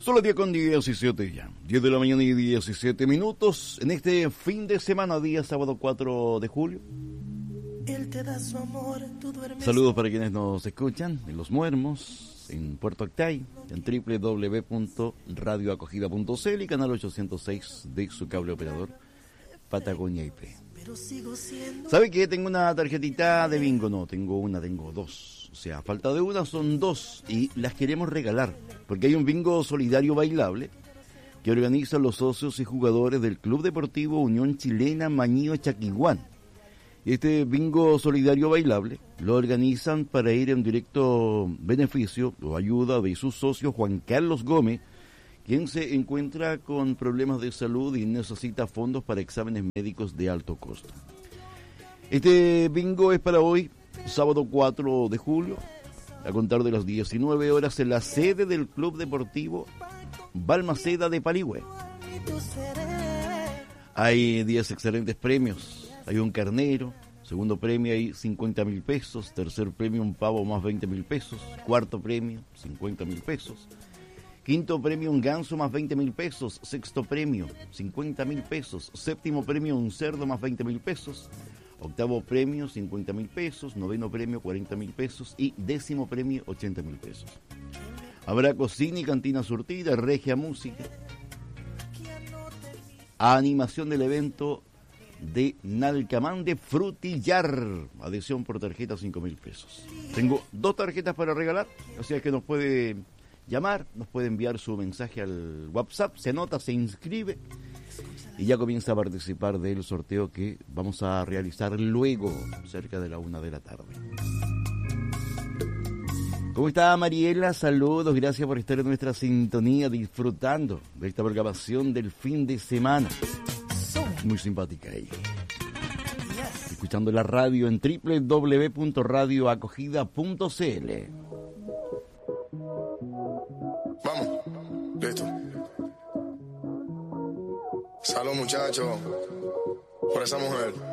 Son las 10 con 17 ya. 10 de la mañana y 17 minutos. En este fin de semana, día sábado 4 de julio. Él te da su amor, tú duermes. Saludos para quienes nos escuchan en Los Muermos, en Puerto Octay, en www.radioacogida.cl y canal 806 de su cable operador Patagonia IP. ¿Sabe qué? Tengo una tarjetita de bingo. No, tengo dos. O sea, a falta de una son dos y las queremos regalar porque hay un bingo solidario bailable que organizan los socios y jugadores del Club Deportivo Unión Chilena Mañío Chaquiguán. Este bingo solidario bailable lo organizan para ir en directo beneficio o ayuda de su socio Juan Carlos Gómez, quien se encuentra con problemas de salud y necesita fondos para exámenes médicos de alto costo. Este bingo es para hoy, sábado 4 de julio, a contar de las 19 horas en la sede del Club Deportivo Balmaceda de Paligüe. Hay 10 excelentes premios. Hay un carnero, segundo premio hay 50,000 pesos, tercer premio un pavo más 20,000 pesos, cuarto premio 50,000 pesos, quinto premio un ganso más 20,000 pesos, sexto premio 50,000 pesos, séptimo premio un cerdo más 20,000 pesos, octavo premio 50,000 pesos, noveno premio 40,000 pesos y décimo premio 80,000 pesos. Habrá cocina y cantina surtida, regia música, animación del evento de Nalcamán de Frutillar, adhesión por tarjeta 5,000 pesos. Tengo 2 tarjetas para regalar, o sea que nos puede llamar, nos puede enviar su mensaje al WhatsApp, se anota, se inscribe y ya comienza a participar del sorteo que vamos a realizar luego, cerca de la 1 de la tarde. ¿Cómo está Mariela? Saludos, gracias por estar en nuestra sintonía, disfrutando de esta programación del fin de semana. Muy simpática ella. Escuchando la radio en www.radioacogida.cl. Vamos, listo. Salud, muchachos, por esa mujer.